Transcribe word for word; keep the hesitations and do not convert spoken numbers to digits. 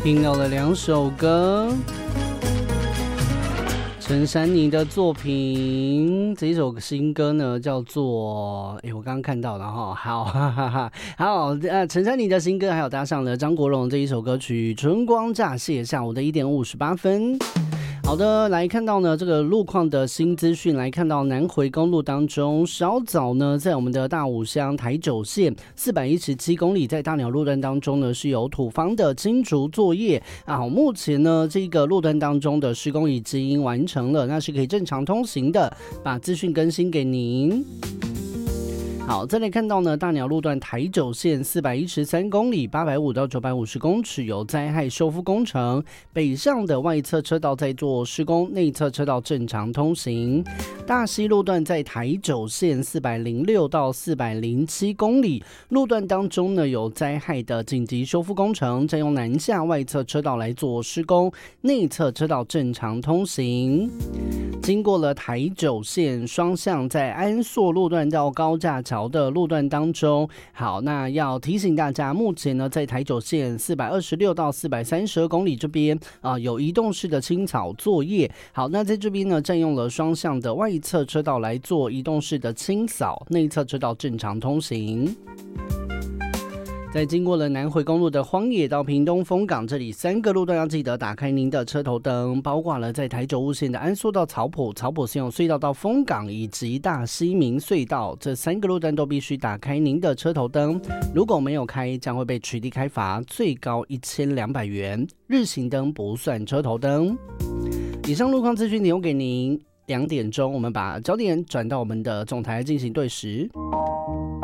听到了两首歌，陈珊妮的作品，这一首新歌呢叫做，哎，我刚刚看到了哈，好，哈哈哈，好，呃，陈珊妮的新歌，还有搭上了张国荣这一首歌曲《春光乍泄》，下午的一点五十八分。好的，来看到呢这个路况的新资讯，来看到南回公路当中，稍早呢在我们的大武乡台九线四百一十七公里，在大鸟路段当中呢是有土方的清除作业啊，目前呢这个路段当中的施工已经完成了，那是可以正常通行的，把资讯更新给您。好，再来看到呢，大鸟路段台九线四百一十三公里，八百五到九百五十公尺有灾害修复工程，北上的外侧车道在做施工，内侧车道正常通行。大溪路段在台九线四百零六到四百零七公里，路段当中呢有灾害的紧急修复工程，占用南下外侧车道来做施工，内侧车道正常通行。经过了台九线双向，在安朔路段到高架桥的路段当中，好，那要提醒大家，目前呢在台九线四百二十六到四百三十二公里这边啊、呃、有移动式的清扫作业。好，那在这边呢占用了双向的外侧车道来做移动式的清扫，内侧车道正常通行。在经过了南回公路的荒野到屏东丰港，这里三个路段要记得打开您的车头灯，包括了在台九路线的安朔到草埔、草埔线有隧道到丰港以及大溪民隧道，这三个路段都必须打开您的车头灯，如果没有开将会被取缔开罚，最高一千两百元，日行灯不算车头灯。以上路况资讯提供给您，两点钟我们把焦点转到我们的总台进行对时。